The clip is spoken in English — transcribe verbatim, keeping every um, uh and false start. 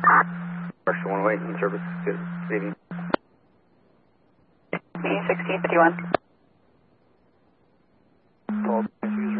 Commercial one way in service. Good evening. sixteen fifty-one. Call use